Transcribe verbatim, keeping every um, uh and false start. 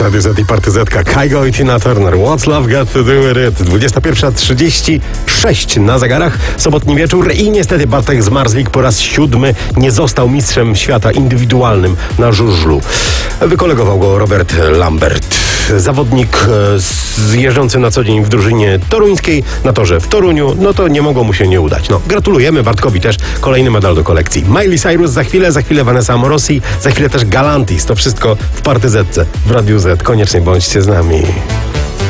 jest Radio Z i Partyzetka. Kygo i Tina Turner. What's Love Got To Do With It? dwudziesta pierwsza trzydzieści sześć na zegarach. Sobotni wieczór i niestety Bartek Zmarzlik po raz siódmy nie został mistrzem świata indywidualnym na żużlu. Wykolegował go Robert Lambert. Zawodnik e, jeżdżący na co dzień w drużynie toruńskiej na torze w Toruniu, no to nie mogło mu się nie udać. No, gratulujemy Bartkowi też. Kolejny medal do kolekcji. Miley Cyrus za chwilę, za chwilę Vanessa Amorosi, za chwilę też Galantis. To wszystko w Partyzetce w Radiu Z. Koniecznie bądźcie z nami.